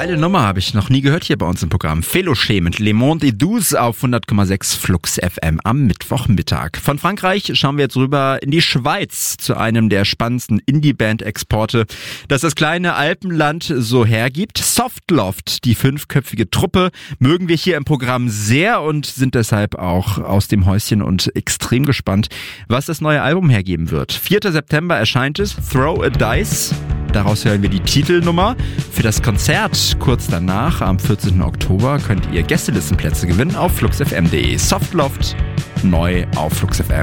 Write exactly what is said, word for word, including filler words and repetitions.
Geile Nummer, habe ich noch nie gehört hier bei uns im Programm. Fellowshea mit Le Monde et Douce auf hundert Komma sechs Flux F M am Mittwochmittag. Von Frankreich schauen wir jetzt rüber in die Schweiz zu einem der spannendsten Indie-Band-Exporte, das das kleine Alpenland so hergibt. Softloft, die fünfköpfige Truppe, mögen wir hier im Programm sehr und sind deshalb auch aus dem Häuschen und extrem gespannt, was das neue Album hergeben wird. vierter September erscheint es, Throw a Dice. Daraus hören wir die Titelnummer. Für das Konzert kurz danach, am vierzehnten Oktober, könnt ihr Gästelistenplätze gewinnen auf fluxfm punkt de. Softloft, neu auf Flux F M.